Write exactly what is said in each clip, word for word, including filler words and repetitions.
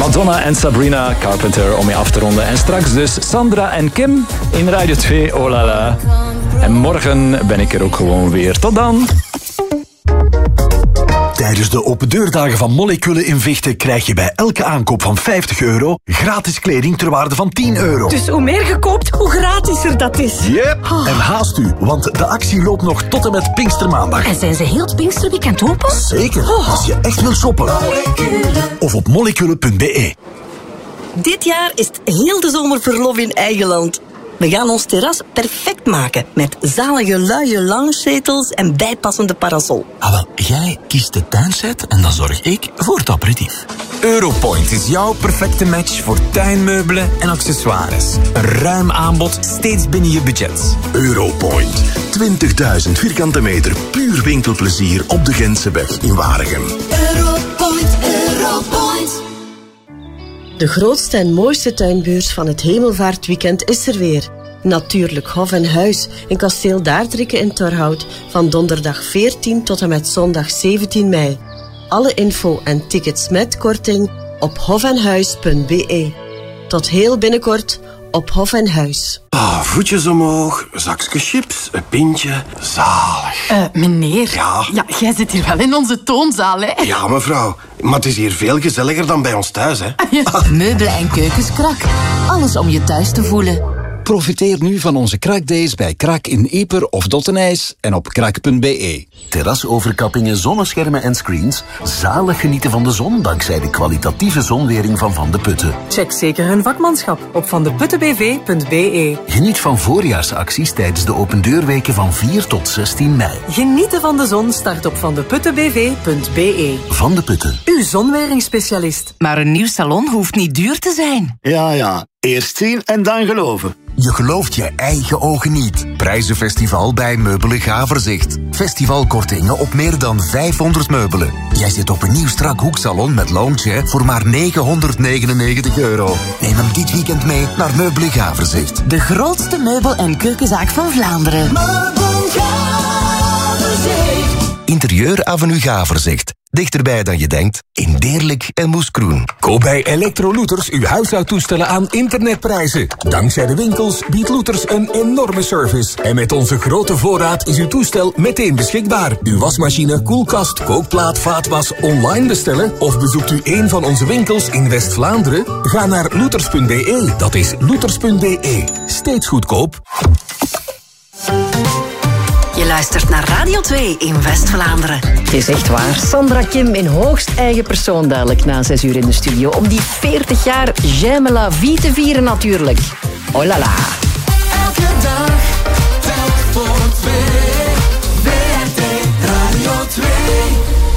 Madonna en Sabrina Carpenter om je af te ronden. En straks dus Sandra en Kim in Radio twee, oh la la. En morgen ben ik er ook gewoon weer. Tot dan! Tijdens de open deurdagen van Moleculen in Vechten krijg je bij elke aankoop van vijftig euro gratis kleding ter waarde van tien euro. Dus hoe meer je koopt, hoe gratisser dat is. Yep. Oh. En haast u, want de actie loopt nog tot en met Pinkstermaandag. En zijn ze heel het Pinksterweekend open? Zeker, oh. Als je echt wil shoppen. Moleculen. Of op moleculen punt b e. Dit jaar is het heel de zomer verlof in eigen land. We gaan ons terras perfect maken met zalige luie loungezetels en bijpassende parasol. Ah, wel, jij kiest de tuinset en dan zorg ik voor het aperitief. Europoint is jouw perfecte match voor tuinmeubelen en accessoires. Een ruim aanbod, steeds binnen je budget. Europoint. twintigduizend vierkante meter puur winkelplezier op de Gentseweg in Waregem. Europoint, Europoint. De grootste en mooiste tuinbeurs van het Hemelvaartweekend is er weer. Natuurlijk Hof en Huis in Kasteel Daardrikke in Torhout van donderdag veertien tot en met zondag zeventien mei. Alle info en tickets met korting op hof en huis punt b e. Tot heel binnenkort op Hof en Huis. Ah, voetjes omhoog, zakje chips, een pintje, zalig. Uh, meneer, ja? ja, jij zit hier wel in onze toonzaal, hè? Ja, mevrouw, maar het is hier veel gezelliger dan bij ons thuis, hè? Meubelen en keukens Krak. Alles om je thuis te voelen. Profiteer nu van onze Krakdays bij Krak in Ieper of Dottenijs en op krak punt b e. Terrasoverkappingen, zonneschermen en screens. Zalig genieten van de zon dankzij de kwalitatieve zonwering van Van de Putten. Check zeker hun vakmanschap op van de putten b v punt b e. Geniet van voorjaarsacties tijdens de opendeurweken van vier tot zestien mei. Genieten van de zon start op van de putten b v punt b e. Van de Putten. Uw zonweringsspecialist. Maar een nieuw salon hoeft niet duur te zijn. Ja, ja. Eerst zien en dan geloven. Je gelooft je eigen ogen niet. Prijzenfestival bij Meubelen Gaverzicht. Festivalkortingen op meer dan vijfhonderd meubelen. Jij zit op een nieuw strak hoeksalon met lounge voor maar negenhonderdnegenennegentig euro. Neem hem dit weekend mee naar Meubelen Gaverzicht. De grootste meubel- en keukenzaak van Vlaanderen. Interieur Avenue Gaverzicht. Dichterbij dan je denkt, in Deerlijk en Moeskroen. Koop bij Electrolooters uw huishoudtoestellen aan internetprijzen. Dankzij de winkels biedt Looters een enorme service. En met onze grote voorraad is uw toestel meteen beschikbaar. Uw wasmachine, koelkast, kookplaat, vaatwas online bestellen? Of bezoekt u een van onze winkels in West-Vlaanderen? Ga naar looters punt b e. Dat is looters punt b e. Steeds goedkoop. Je luistert naar Radio twee in West-Vlaanderen. Het is echt waar. Sandra Kim in hoogst eigen persoon duidelijk na zes uur in de studio. Om die veertig jaar J'aime la vie te vieren natuurlijk. Oh la la. Elke dag, telk voor twee. W R T Radio twee.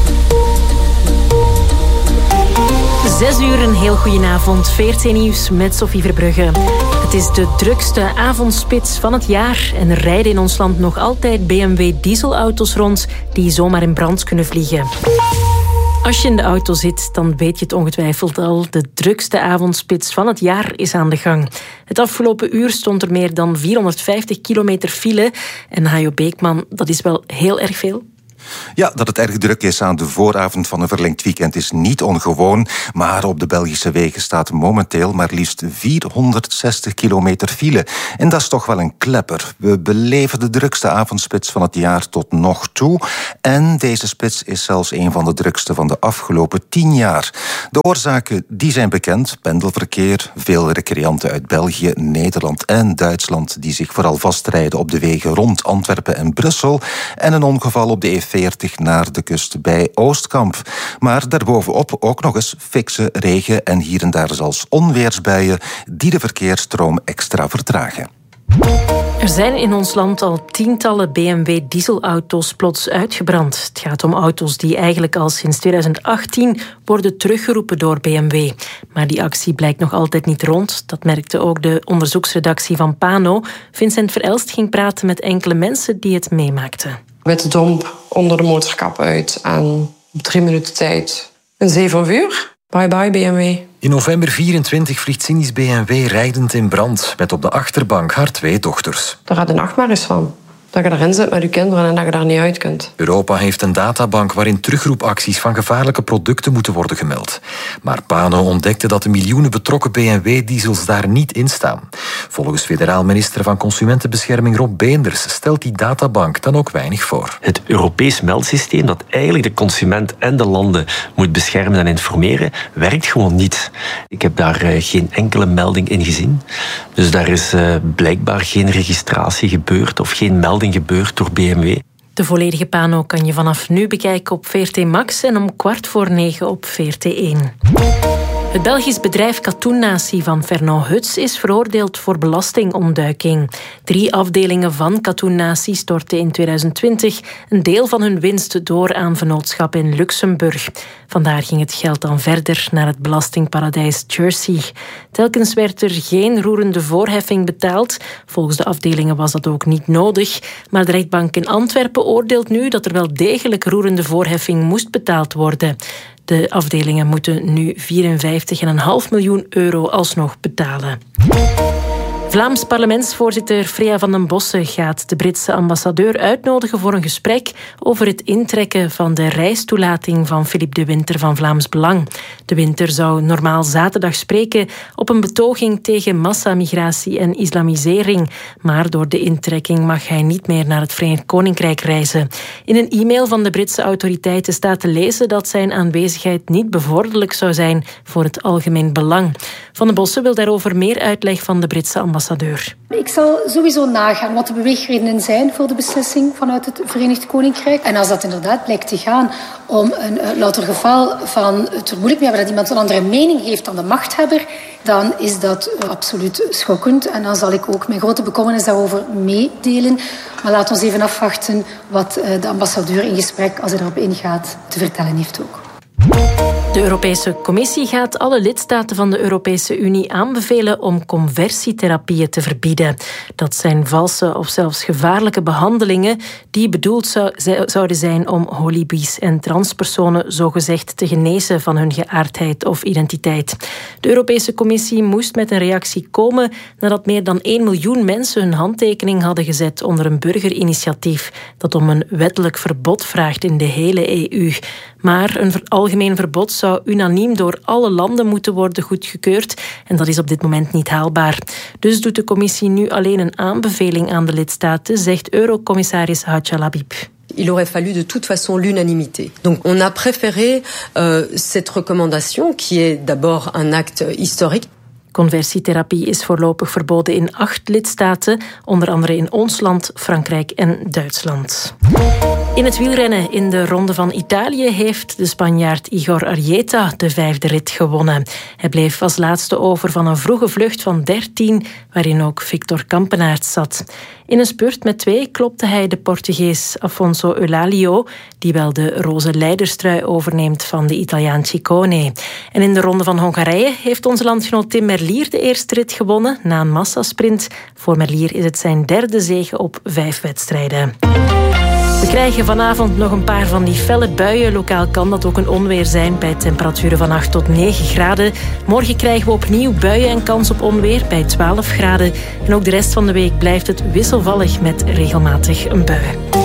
Zes uur, een heel goedenavond. V R T Nieuws met Sophie Verbrugge. Het is de drukste avondspits van het jaar en er rijden in ons land nog altijd B M W dieselauto's rond die zomaar in brand kunnen vliegen. Als je in de auto zit, dan weet je het ongetwijfeld al. De drukste avondspits van het jaar is aan de gang. Het afgelopen uur stond er meer dan vierhonderdvijftig kilometer file. En Hajo Beekman, dat is wel heel erg veel. Ja, dat het erg druk is aan de vooravond van een verlengd weekend is niet ongewoon. Maar op de Belgische wegen staat momenteel maar liefst vierhonderdzestig kilometer file. En dat is toch wel een klepper. We beleven de drukste avondspits van het jaar tot nog toe. En deze spits is zelfs een van de drukste van de afgelopen tien jaar. De oorzaken die zijn bekend. Pendelverkeer, veel recreanten uit België, Nederland en Duitsland die zich vooral vastrijden op de wegen rond Antwerpen en Brussel. En een ongeval op de E veertig naar de kust bij Oostkamp. Maar daarbovenop ook nog eens fikse regen en hier en daar zelfs onweersbuien die de verkeersstroom extra vertragen. Er zijn in ons land al tientallen B M W dieselauto's plots uitgebrand. Het gaat om auto's die eigenlijk al sinds tweeduizend achttien worden teruggeroepen door B M W. Maar die actie blijkt nog altijd niet rond. Dat merkte ook de onderzoeksredactie van Pano. Vincent Verelst ging praten met enkele mensen die het meemaakten. Witte domp onder de motorkap uit en op drie minuten tijd een zee van vuur. Bye bye B M W. In november vierentwintig vliegt cynisch B M W rijdend in brand met op de achterbank haar twee dochters. Daar had een nachtmerries van. dat je erin zit met je kinderen en dat je daar niet uit kunt. Europa heeft een databank waarin terugroepacties van gevaarlijke producten moeten worden gemeld. Maar Pano ontdekte dat de miljoenen betrokken B M W-diesels daar niet in staan. Volgens federaal minister van Consumentenbescherming Rob Beenders stelt die databank dan ook weinig voor. Het Europees meldsysteem dat eigenlijk de consument en de landen moet beschermen en informeren, werkt gewoon niet. Ik heb daar uh, geen enkele melding in gezien. Dus daar is uh, blijkbaar geen registratie gebeurd of geen melding gebeurd door B M W. De volledige Pano kan je vanaf nu bekijken op V R T Max en om kwart voor negen op V R T één. Het Belgisch bedrijf Katoen Natie van Fernand Huts is veroordeeld voor belastingontduiking. Drie afdelingen van Katoen Natie stortten in tweeduizend twintig een deel van hun winst door aan vennootschap in Luxemburg. Vandaar ging het geld dan verder naar het belastingparadijs Jersey. Telkens werd er geen roerende voorheffing betaald. Volgens de afdelingen was dat ook niet nodig. Maar de rechtbank in Antwerpen oordeelt nu dat er wel degelijk roerende voorheffing moest betaald worden. De afdelingen moeten nu vierenvijftig komma vijf miljoen euro alsnog betalen. Vlaams parlementsvoorzitter Freya van den Bossen gaat de Britse ambassadeur uitnodigen voor een gesprek over het intrekken van de reistoelating van Philippe de Winter van Vlaams Belang. De Winter zou normaal zaterdag spreken op een betoging tegen massamigratie en islamisering, maar door de intrekking mag hij niet meer naar het Verenigd Koninkrijk reizen. In een e-mail van de Britse autoriteiten staat te lezen dat zijn aanwezigheid niet bevorderlijk zou zijn voor het algemeen belang. Van den Bossen wil daarover meer uitleg van de Britse ambassadeur. Ik zal sowieso nagaan wat de beweegredenen zijn voor de beslissing vanuit het Verenigd Koninkrijk. En als dat inderdaad blijkt te gaan om een uh, louter geval van het moeilijk mee hebben dat iemand een andere mening heeft dan de machthebber, dan is dat uh, absoluut schokkend. En dan zal ik ook mijn grote bekommernis daarover meedelen. Maar laat ons even afwachten wat uh, de ambassadeur in gesprek, als hij erop ingaat, te vertellen heeft ook. De Europese Commissie gaat alle lidstaten van de Europese Unie aanbevelen om conversietherapieën te verbieden. Dat zijn valse of zelfs gevaarlijke behandelingen die bedoeld zou, zouden zijn om holibies en transpersonen zogezegd te genezen van hun geaardheid of identiteit. De Europese Commissie moest met een reactie komen nadat meer dan één miljoen mensen hun handtekening hadden gezet onder een burgerinitiatief dat om een wettelijk verbod vraagt in de hele E U. Maar een algemeen verbod zou unaniem door alle landen moeten worden goedgekeurd en dat is op dit moment niet haalbaar. Dus doet de commissie nu alleen een aanbeveling aan de lidstaten, zegt Eurocommissaris Hadja Labib. Il aurait fallu de toute façon l'unanimité. Donc on a préféré euh, cette recommandation qui est d'abord un acte historique. Conversietherapie is voorlopig verboden in acht lidstaten, onder andere in ons land, Frankrijk en Duitsland. In het wielrennen in de Ronde van Italië heeft de Spanjaard Igor Arrieta de vijfde rit gewonnen. Hij bleef als laatste over van een vroege vlucht van dertien, waarin ook Victor Kampenaerts zat. In een spurt met twee klopte hij de Portugees Afonso Eulalio, die wel de roze leiderstrui overneemt van de Italiaan Ciccone. En in de Ronde van Hongarije heeft onze landgenoot Tim Merlier de eerste rit gewonnen na een massasprint. Voor Merlier is het zijn derde zege op vijf wedstrijden. We krijgen vanavond nog een paar van die felle buien. Lokaal kan dat ook een onweer zijn bij temperaturen van acht tot negen graden. Morgen krijgen we opnieuw buien en kans op onweer bij twaalf graden. En ook de rest van de week blijft het wisselvallig met regelmatig een bui.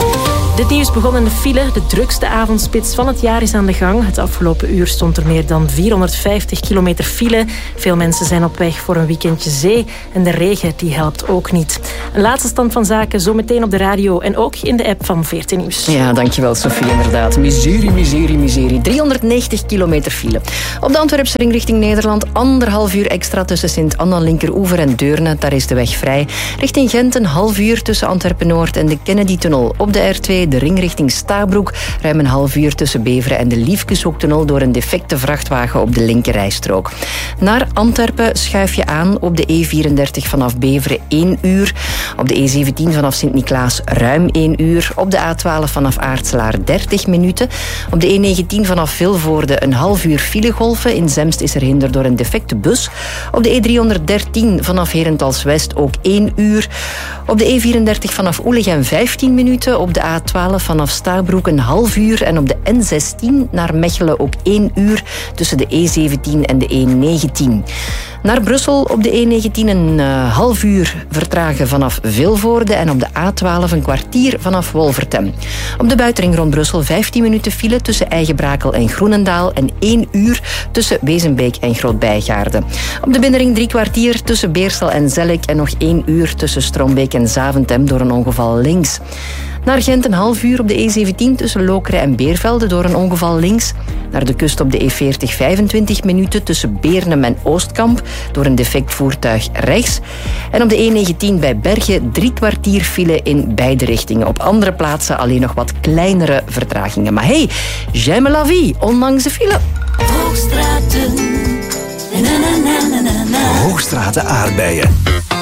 Dit nieuws begon in de file. De drukste avondspits van het jaar is aan de gang. Het afgelopen uur stond er meer dan vierhonderdvijftig kilometer file. Veel mensen zijn op weg voor een weekendje zee. En de regen die helpt ook niet. Een laatste stand van zaken zometeen op de radio en ook in de app van V R T Nieuws. Ja, dankjewel Sophie, inderdaad. Miserie, miserie, miserie. driehonderdnegentig kilometer file. Op de Antwerpse ring richting Nederland anderhalf uur extra tussen Sint-Anna, Linkeroever en Deurne. Daar is de weg vrij. Richting Gent een half uur tussen Antwerpen-Noord en de Kennedy-tunnel. Op de R twee de ring richting Stabroek. Ruim een half uur tussen Beveren en de Liefkeshoektunnel door een defecte vrachtwagen op de linkerrijstrook. Naar Antwerpen schuif je aan op de E vierendertig vanaf Beveren één uur. Op de E zeventien vanaf Sint-Niklaas ruim één uur. Op de A twaalf vanaf Aartselaar dertig minuten. Op de E negentien vanaf Vilvoorde een half uur filegolven. In Zemst is er hinder door een defecte bus. Op de E driehonderddertien vanaf Herentals West ook één uur. Op de E vierendertig vanaf Oelegem vijftien minuten. Op de A twaalf vanaf Stabroek een half uur. En op de N zestien naar Mechelen ook één uur tussen de E zeventien en de E negentien. Naar Brussel op de E negentien een uh, half uur vertragen vanaf Vilvoorde en op de A twaalf een kwartier vanaf Wolvertem. Op de buitenring rond Brussel vijftien minuten file tussen Eigenbrakel en Groenendaal en één uur tussen Wezenbeek en Groot-Bijgaarden. Op de binnenring drie kwartier tussen Beersel en Zellik en nog één uur tussen Strombeek en Zaventem door een ongeval links. Naar Gent een half uur op de E zeventien tussen Lokeren en Beervelde door een ongeval links. Naar de kust op de E veertig vijfentwintig minuten tussen Beernem en Oostkamp door een defect voertuig rechts. En op de E negentien bij Bergen drie kwartier file in beide richtingen. Op andere plaatsen alleen nog wat kleinere vertragingen. Maar hey, j'aime la vie, ondanks de file. Hoogstraten. Na, na, na, na, na, na. Hoogstraten aardbeien.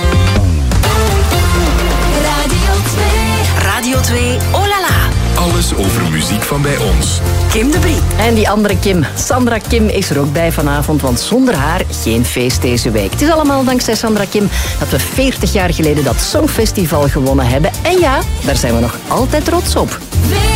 Radio twee, oh la la. Alles over muziek van bij ons. Kim de Brie. En die andere Kim, Sandra Kim, is er ook bij vanavond, want zonder haar geen feest deze week. Het is allemaal dankzij Sandra Kim dat we veertig jaar geleden dat Songfestival gewonnen hebben. En ja, daar zijn we nog altijd trots op.